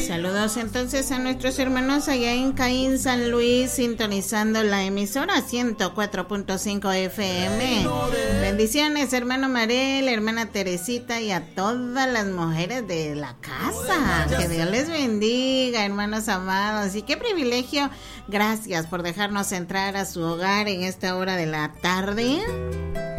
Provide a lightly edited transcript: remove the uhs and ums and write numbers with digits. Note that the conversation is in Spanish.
Saludos entonces a nuestros hermanos allá en Caín, San Luis, sintonizando la emisora 104.5 FM. Bendiciones, hermano Marel, hermana Teresita y a todas las mujeres de la casa. Que Dios les bendiga, hermanos amados. Y qué privilegio. Gracias por dejarnos entrar a su hogar en esta hora de la tarde.